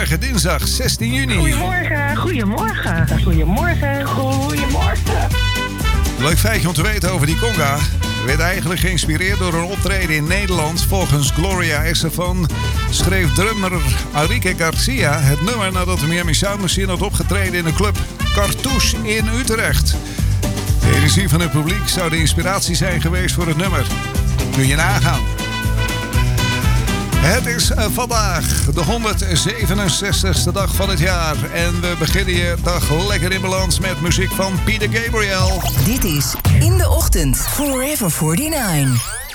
Goedemorgen, dinsdag 16 juni. Goedemorgen. Leuk feitje om te weten over die conga. Werd eigenlijk geïnspireerd door een optreden in Nederland. Volgens Gloria Estefan schreef drummer Enrique Garcia het nummer nadat de Miami Sound Machine had opgetreden in de club Cartouche in Utrecht. De energie van het publiek zou de inspiratie zijn geweest voor het nummer. Kun je nagaan. Het is vandaag de 167ste dag van het jaar. En we beginnen je dag lekker in balans met muziek van Peter Gabriel. Dit is In de Ochtend, Forever 49.